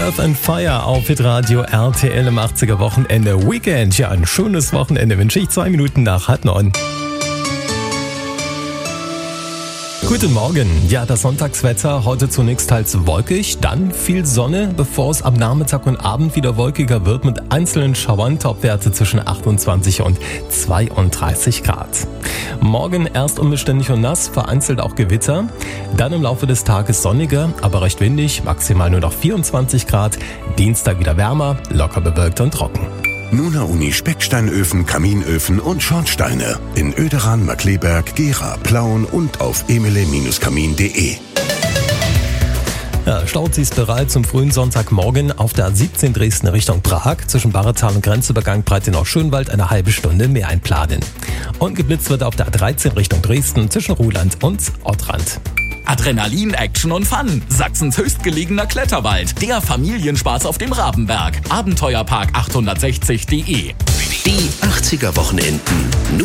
Earth and Fire auf Hitradio RTL im 80er Wochenende Weekend. Ja, ein schönes Wochenende wünsche ich. 2 Minuten nach 8:30. Guten Morgen. Ja, das Sonntagswetter heute zunächst teils wolkig, dann viel Sonne, bevor es am Nachmittag und Abend wieder wolkiger wird mit einzelnen Schauern, Topwerte zwischen 28 und 32 Grad. Morgen erst unbeständig und nass, vereinzelt auch Gewitter. Dann im Laufe des Tages sonniger, aber recht windig, maximal nur noch 24 Grad. Dienstag wieder wärmer, locker bewölkt und trocken. Nuna Uni Specksteinöfen, Kaminöfen und Schornsteine in Oederan, Markkleeberg, Gera, Plauen und auf emele-kamin.de. Ja, staut sich bereit zum frühen Sonntagmorgen auf der A17 Dresden Richtung Prag. Zwischen Barretal und Grenzübergang Breitenau-Schönwald eine halbe Stunde mehr einplanen. Und geblitzt wird auf der A13 Richtung Dresden zwischen Ruhland und Ottrand. Adrenalin, Action und Fun. Sachsens höchstgelegener Kletterwald. Der Familienspaß auf dem Rabenberg. Abenteuerpark860.de. Die 80er Wochenenden.